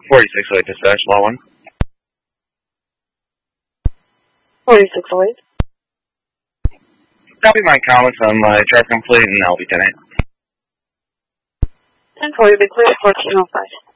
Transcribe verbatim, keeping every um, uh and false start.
forty-six oh eight dispatch, law one. forty-six oh eight. Copy my comments on my traffic complete and I'll be ten eight. ten four, you'll be clear at fourteen oh five.